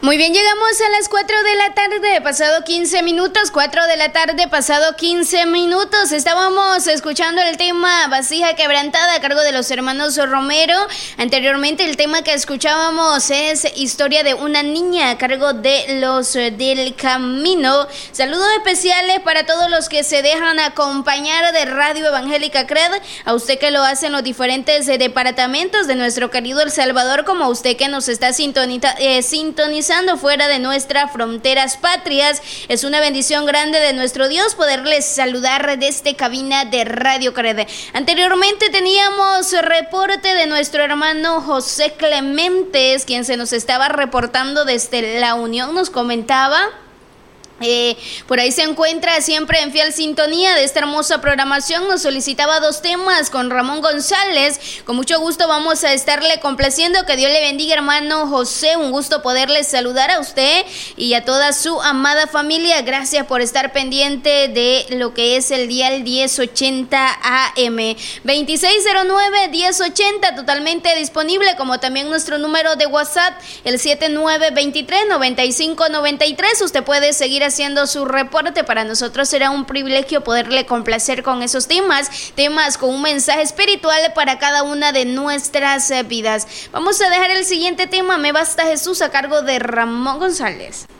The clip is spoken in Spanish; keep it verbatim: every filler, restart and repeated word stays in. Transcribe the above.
Muy bien, llegamos a las cuatro de la tarde, pasado quince minutos, cuatro de la tarde, pasado quince minutos. Estábamos escuchando el tema Vasija Quebrantada a cargo de los hermanos Romero. Anteriormente el tema que escuchábamos es Historia de una niña a cargo de los del Camino. Saludos especiales para todos los que se dejan acompañar de Radio Evangélica C R E D, a usted que lo hace en los diferentes departamentos de nuestro querido El Salvador, como a usted que nos está sintoniza, eh, sintonizando fuera de nuestras fronteras patrias. Es una bendición grande de nuestro Dios poderles saludar desde cabina de Radio C R E D. Anteriormente teníamos reporte de nuestro hermano José Clementes, quien se nos estaba reportando desde La Unión. Nos comentaba Eh, por ahí se encuentra siempre en fiel sintonía de esta hermosa programación. Nos solicitaba dos temas con Ramón González. Con mucho gusto vamos a estarle complaciendo. Que Dios le bendiga, hermano José. Un gusto poderle saludar a usted y a toda su amada familia. Gracias por estar pendiente de lo que es el dial diez ochenta A M. veintiséis cero nueve, diez ochenta, totalmente disponible, como también nuestro número de WhatsApp, el siete nueve dos tres, nueve cinco nueve tres. Usted puede seguir haciendo su reporte. Para nosotros será un privilegio poderle complacer con esos temas, temas con un mensaje espiritual para cada una de nuestras vidas. Vamos a dejar el siguiente tema, Me Basta Jesús, a cargo de Ramón González.